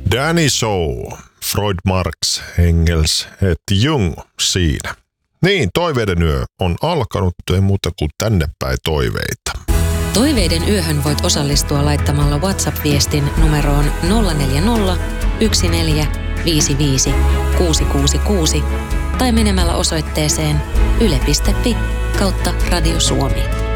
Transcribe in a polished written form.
Danny Show, Freud, Marx, Engels et Jung siinä. Niin, toiveiden yö on alkanut, ei muuta kuin tänne päin toiveita. Toiveiden yöhön voit osallistua laittamalla WhatsApp-viestin numeroon 040 1455 666 tai menemällä osoitteeseen yle.fi/Radio Suomi.